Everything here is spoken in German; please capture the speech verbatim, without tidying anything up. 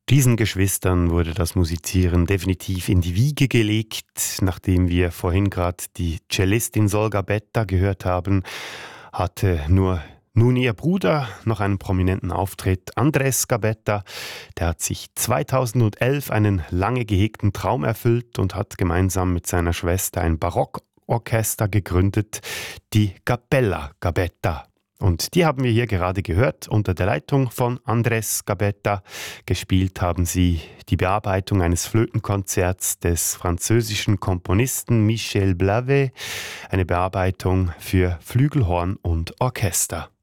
Diesen Geschwistern wurde das Musizieren definitiv in die Wiege gelegt. Nachdem wir vorhin gerade die Cellistin Solga Betta gehört haben, hatte nur nun ihr Bruder noch einen prominenten Auftritt. Andrés Gabetta, der hat sich zweitausendelf einen lange gehegten Traum erfüllt und hat gemeinsam mit seiner Schwester ein Barockorchester gegründet, die Cappella Gabetta. Und die haben wir hier gerade gehört, unter der Leitung von Andrés Gabetta. Gespielt haben sie die Bearbeitung eines Flötenkonzerts des französischen Komponisten Michel Blavet, eine Bearbeitung für Flügelhorn und Orchester.